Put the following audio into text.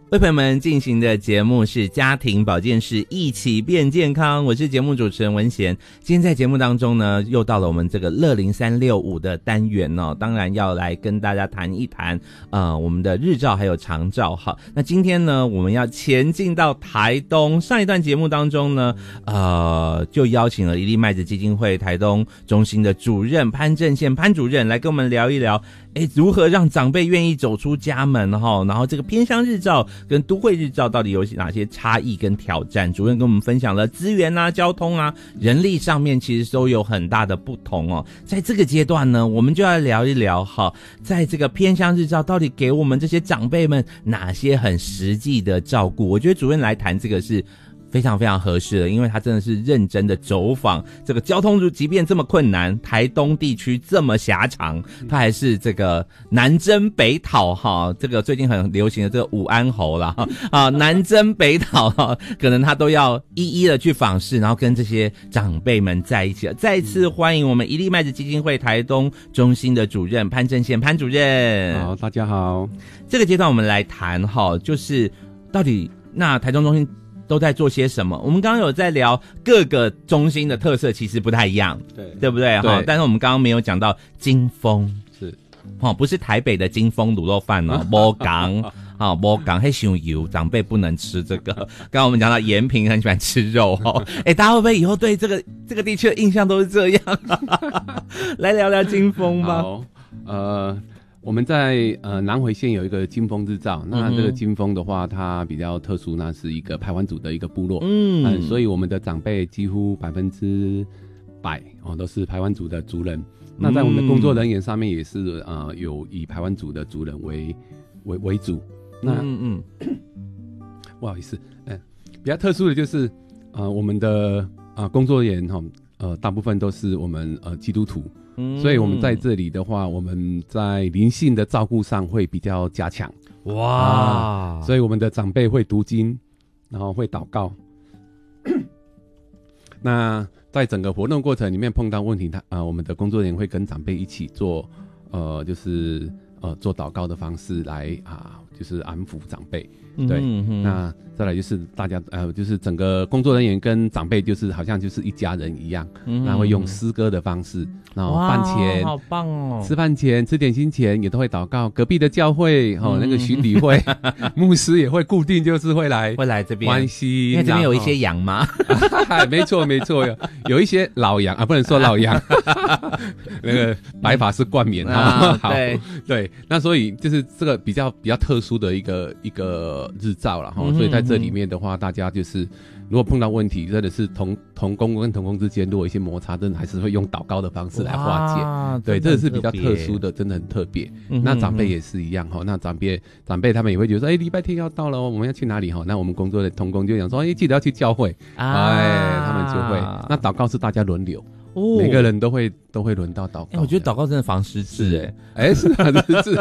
为朋友们进行的节目是家庭保健室，一起变健康，我是节目主持人文贤。今天在节目当中呢，又到了我们这个乐龄365的单元哦，当然要来跟大家谈一谈我们的日照还有长照。好，那今天呢，我们要前进到台东。上一段节目当中呢，就邀请了一粒麦子基金会台东中心的主任潘正宪潘主任来跟我们聊一聊如何让长辈愿意走出家门齁，然后这个偏乡日照跟都会日照到底有哪些差异跟挑战，主任跟我们分享了资源啊、交通啊、人力上面其实都有很大的不同哦。在这个阶段呢，我们就要聊一聊在这个偏乡日照到底给我们这些长辈们哪些很实际的照顾。我觉得主任来谈这个是非常非常合适的，因为他真的是认真的走访这个交通，即便这么困难，台东地区这么狭长，他还是这个南征北讨这个最近很流行的这个武安侯啦南征北讨可能他都要一一的去访视，然后跟这些长辈们在一起了。再次欢迎我们一粒麦子基金会台东中心的主任潘正宪潘主任。 好，大家好。 这个阶段我们来谈就是到底那台东中心都在做些什么。我们刚刚有在聊各个中心的特色其实不太一样，对不对？但是我们刚刚没有讲到金峰， 是不是台北的金峰卤肉饭哦，没讲没讲太伤油，长辈不能吃这个。刚刚我们讲到延平很喜欢吃肉大家会不会以后对这个地区的印象都是这样来聊聊金峰吧。 好，我们在南回县有一个金峰日照，那这个金峰的话，它比较特殊，那是一个排湾族的一个部落，所以我们的长辈几乎100%都是排湾族的族人。那在我们的工作人员上面也是有以排湾族的族人为主。那不好意思，比较特殊的就是我们的工作人员大部分都是我们基督徒。所以我们在这里的话，我们在灵性的照顾上会比较加强。哇！所以我们的长辈会读经，然后会祷告。那在整个活动过程里面碰到问题，我们的工作人员会跟长辈一起做，就是做祷告的方式来就是安抚长辈。对，那再来就是大家就是整个工作人员跟长辈就是好像就是一家人一样，然后会用诗歌的方式，然后饭前好棒哦， 吃饭前吃点心前也都会祷告。隔壁的教会那个巡礼会牧师也会固定就是会来这边关心， 因为这边有一些羊吗没错有一些老羊不能说老羊那个白发是冠冕对，那所以就是这个比较特殊的一个日照啦，所以在这里面的话，大家就是如果碰到问题，真的是同工跟同工之间如果有一些摩擦，真的还是会用祷告的方式来化解。对，这是比较特殊的，真的很特别。那长辈也是一样那长辈他们也会觉得说，礼拜天要到了，我们要去哪里那我们工作的同工就讲说，记得要去教会他们就会。那祷告是大家轮流。每个人都会轮到祷告。 我觉得祷告真的防失智是